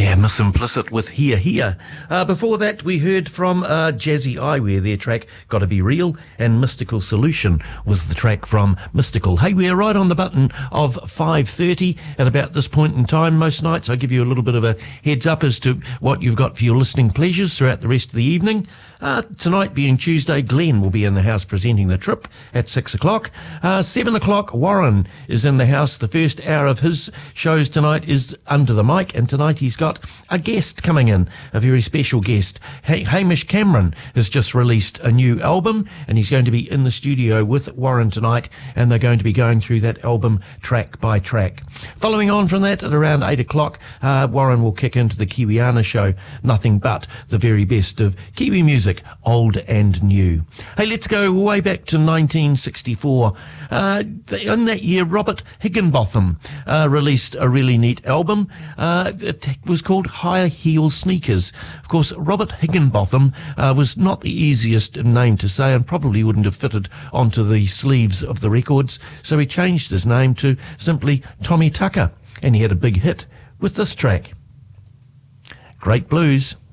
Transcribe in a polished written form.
Yeah, Miss Implicit with Here Here. Before that, we heard from Jazzy Eyewear, their track Gotta Be Real, and Mystical Solution was the track from Mystical. Hey, we're right on the button of 5:30 at about this point in time. Most nights I give you a little bit of a heads up as to what you've got for your listening pleasures throughout the rest of the evening. Tonight being Tuesday, Glenn will be in the house presenting The Trip at 6 o'clock. 7 o'clock, Warren is in the house. The first hour of his shows tonight is Under the Mic, and tonight he's got a guest coming in, a very special guest. Hamish Cameron has just released a new album, and he's going to be in the studio with Warren tonight, and they're going to be going through that album track by track. Following on from that, at around 8 o'clock, Warren will kick into the Kiwiana show, nothing but the very best of Kiwi music, old and new. Hey, let's go way back to 1964. In that year, Robert Higginbotham released a really neat album. It was called High Heel Sneakers. Of course, Robert Higginbotham was not the easiest name to say and probably wouldn't have fitted onto the sleeves of the records, so he changed his name to simply Tommy Tucker, and he had a big hit with this track, Great Blues.